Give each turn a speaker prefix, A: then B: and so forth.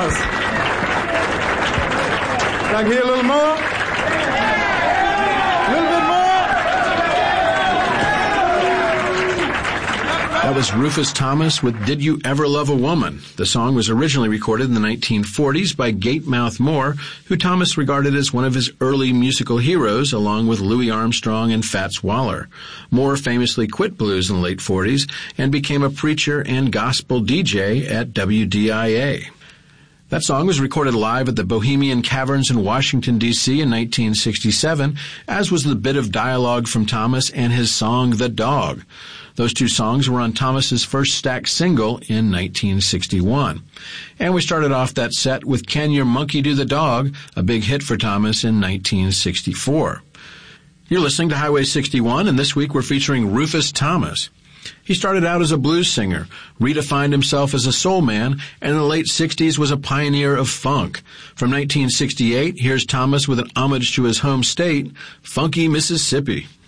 A: Thomas. Can I hear a little more? A little bit more?
B: That was Rufus Thomas with Did You Ever Love a Woman? The song was originally recorded in the 1940s by Gatemouth Moore, who Thomas regarded as one of his early musical heroes, along with Louis Armstrong and Fats Waller. Moore famously quit blues in the late 40s and became a preacher and gospel DJ at WDIA. That song was recorded live at the Bohemian Caverns in Washington, D.C. in 1967, as was the bit of dialogue from Thomas and his song, The Dog. Those two songs were on Thomas's first Stax single in 1961. And we started off that set with Can Your Monkey Do the Dog, a big hit for Thomas in 1964. You're listening to Highway 61, and this week we're featuring Rufus Thomas. He started out as a blues singer, redefined himself as a soul man, and in the late 60s was a pioneer of funk. From 1968, here's Thomas with an homage to his home state, funky Mississippi.